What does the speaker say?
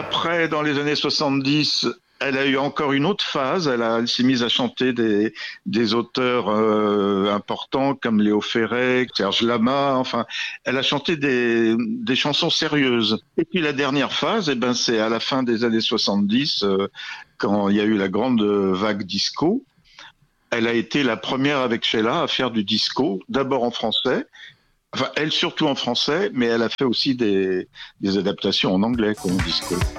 Après, dans les années 70, elle a eu encore une autre phase. Elle s'est mise à chanter des auteurs importants comme Léo Ferré, Serge Lama. Enfin, elle a chanté des chansons sérieuses. Et puis la dernière phase, eh ben, c'est à la fin des années 70, quand il y a eu la grande vague disco. Elle a été la première avec Sheila à faire du disco, d'abord en français. Enfin, elle surtout en français, mais elle a fait aussi des adaptations en anglais, comme disco.